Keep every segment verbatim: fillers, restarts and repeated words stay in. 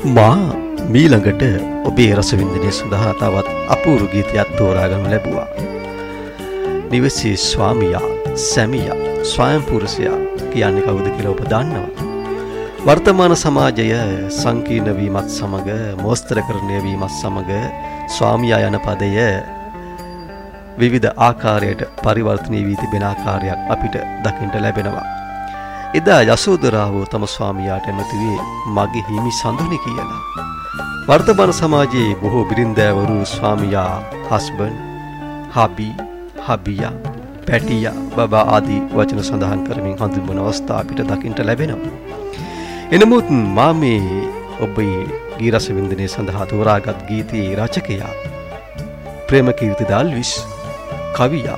මා මීළඟට ඔබේ රසවින්දනය සඳහා තවත් අපූර්ව ගීතයක් තෝරාගනු ලැබුවා. නිවසේ ස්වාමියා, සැමියා, ස්වයං පුරුෂයා කියන්නේ කවුද කියලා ඔබ දන්නවා. වර්තමාන සමාජය සංකීර්ණ වීමත් සමග, මෝස්තරකරණය වීමත් සමග ස්වාමියා යන පදය විවිධ ආකාරයට පරිවර්තනය වී තිබෙන ආකාරයක් අපිට දකින්න ලැබෙනවා. එදා යසෝදරාව තම ස්වාමියාට ඇමති වී මගේ හිමි සඳුනි කියලා. වර්තමාන සමාජයේ බොහෝ බිරින්දෑවරු ස්වාමියා, හස්බන්ඩ්, හබි, හබියා, පැටියා, බබා ආදී වචන සඳහන් කරමින් හඳුන්වන අවස්ථා අපිට දකින්න ලැබෙනවා. එනමුත් මා මේ ඔබේ ගී රස වින්දනය සඳහා තෝරාගත් ගීතයේ රචකයා ප්‍රේමකීර්ති දාල්විස්, කවියා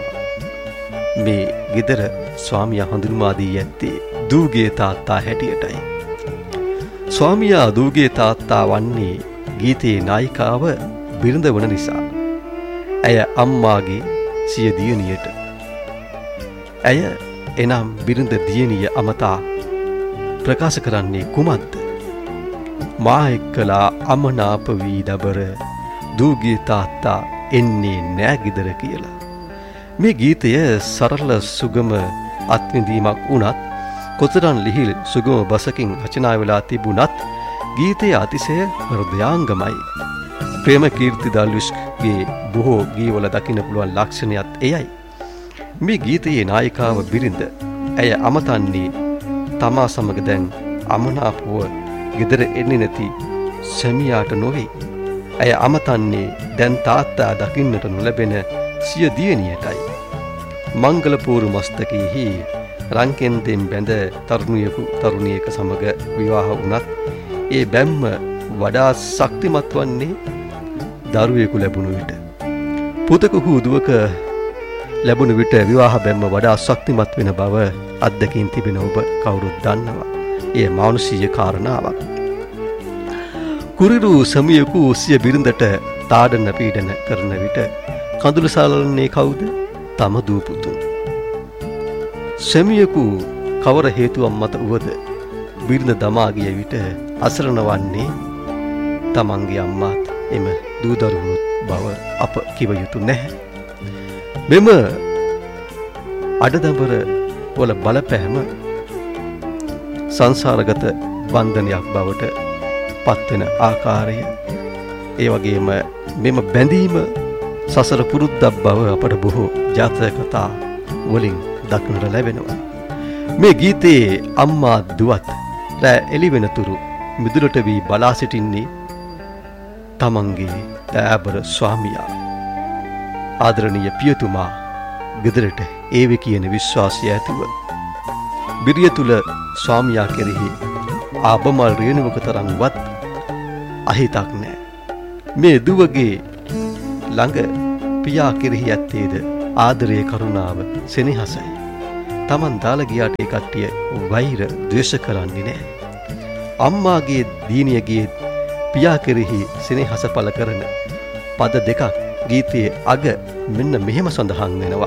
මේ ගෙදර ස්වාමියා හඳුන්වා දී ඇත්තේ දූගේ තාත්තා හැටියටයි. ස්වාමියා දූගේ තාත්තා වන්නේ ගීතයේ නායිකාව බිරිඳ වන නිසා. ඇය අම්මාගේ සිය දියණියට. ඇය එනම් බිරිඳ දියණිය අමතා ප්‍රකාශ කරන්නේ කුමක්ද? මා එක්කලා අමනාප වී දබර දූගේ තාත්තා එන්නේ නෑ ගෙදර කියලා. මේ ගීතය සරල සුගම අත්විඳීමක් වුණත් කොතරම් ලිහිල් සුගම බසකින් රචනා වෙලා තිබුණත් ගීතයේ අතිශය හෘදයාංගමයි. ප්‍රේමකීර්ති දාල්විස්ගේ බොහෝ ගීවල දකින්න පුළුවන් ලක්ෂණයත් එයයි. මේ ගීතයේ නායිකාව බිරිඳ. ඇය අමතන්නේ තමා සමග දැන් අමනාපව ගෙදර එන්නේ නැති සැමියාට නොවේ. ඇය අමතන්නේ දැන් තාත්තා දකින්නට නොලැබෙන සිය දියණියටයි. මංගල පෝරු මස්තකයේහි රංකෙන්දෙන් බැඳ තරුණියකු තරුණියක සමග විවාහ වුණත් ඒ බැම්ම වඩා ශක්තිමත් වන්නේ දරුවෙකු ලැබුණු විට. පුතක හු දුවක ලැබුණු විට විවාහ බැම්ම වඩා ශක්තිමත් වෙන බව අත්දැකීම් තිබෙන ඔබ කවුරුත් දන්නවා. එය මානුෂීය කාරණාවක්. කුරිරු සමියකු සිය බිරිඳට තාඩන පීඩන කරන විට කඳුළු සලන්නේ කවුද? තම දූ පුතුන්. සමියකු කවර හේතුවක් මත වුවද බිරිඳ දමා ගිය විට අසරණ වන්නේ තමන්ගේ අම්මාත් එම දූ දරුවනුත් බව අප කිව යුතු නැහැ. මෙම අඩදබර වල බලපෑම සංසාරගත බන්ධනයක් බවට පත්වෙන ආකාරය, ඒ වගේම මෙම බැඳීම සසර පුරුද්දක් බව අපට බොහෝ ජාතක කතා වලින් දක්නට ලැබෙනවා. මේ ගීතයේ අම්මා දුවත් රැ එළි වෙනතුරු මිදුලට වී බලා සිටින්නේ තමන්ගේ දෑබර ස්වාමියා. ආදරණීය පියතුමා ගෙදරට ඒවි කියන විශ්වාසය ඇතිව බිරිය තුල ස්වාමියා කෙරෙහි ආබමල් රේණුවක තරම්වත් අහිතක් නැහැ. මේ දුවගේ ළඟ පියා කෙරෙහි ඇත්තේද ආදරයේ කරුණාව, සෙනෙහසයි. Taman දාලා ගියාට ඒ කට්ටිය වෛර ද්වේෂ කරන්නේ නැහැ. අම්මාගේ දීනියගේ පියා කෙරෙහි සෙනෙහස පළ කරන පද දෙකක් ගීතයේ අග මෙන්න මෙහෙම සඳහන් වෙනවා.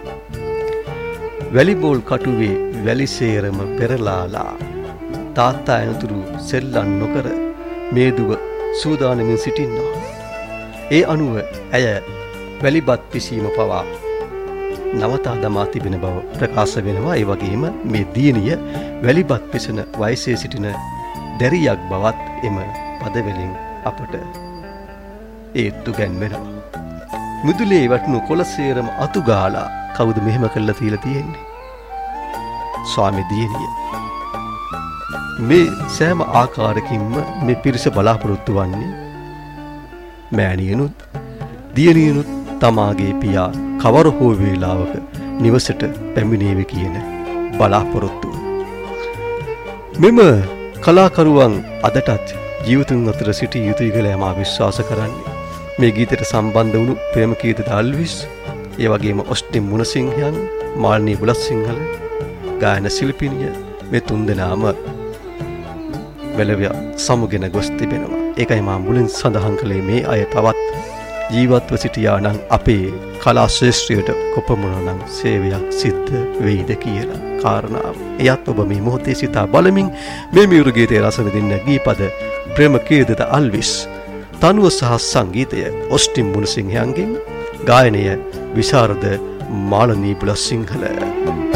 වැලිබෝල් කටුවේ වැලිසේරම පෙරලාලා තාත්තා එනතුරු සෙල්ලම් නොකර මේ දුව සූදානමින් සිටිනවා. ඒ අනුව ඇය වැලිබත් පිසීම පවා නවතා දමා තිබෙන බව ප්‍රකාශ වෙනවා. ඒ වගේම මේ දියණිය වැලිබත් පිසෙන වයසේ සිටින දැරියක් බවත් එම පදවලින් අපට ඒත්තු ගැන්වෙනවා. මුදුලේ වටනු කොළසේරම අතු ගාලා කවුද මෙහෙම කළා තියලා තියෙන්නේ? ස්වාමි දියණිය. මේ සෑම ආකාරකින්ම මේ පිරිස බලාපොරොත්තු වන්නේ මෑණියනුත් දියණියනුත් තමාගේ පියා කවර හෝ වේලාවක නිවසට පැමිණේවි කියන බලාපොරොත්තුව. මෙම කලාකරුවන් අදටත් ජීවිතුන් අතර සිටි යුතුයි කියලා මා විශ්වාස කරන්නේ. මේ ගීතයට සම්බන්ධ වුණු ප්‍රේමකීර්ති දාල්විස්, ඒ වගේම ඔස්ටින් මුණසිංහයන්, මාල්නී බුලත්සිංහල, ගායන ශිල්පිනිය මේ තුන්දෙනාම වැලවිය සමුගෙන ගොස් තිබෙනවා. ඒකයි මා මුලින් සඳහන් කළේ මේ අය තවත් ජීවත්ව සිටියා නම් අපේ කලා ශ්‍රේෂ්ඨයට කොපමණනම් සේවයක් සිද්ධ වෙයිද කියලා කාරණාව. එයත් ඔබ මේ මොහොතේ සිතා බලමින් මේ මියුරු ගීතයේ රස විඳින්න ගීපද ප්‍රේමකීර්තිත අල්විස්, තනුව සහ සංගීතය ඔස්ටින් මුණසිංහයන්ගෙන්, ගායනය විශාරද මාලනී බුලසිංහල.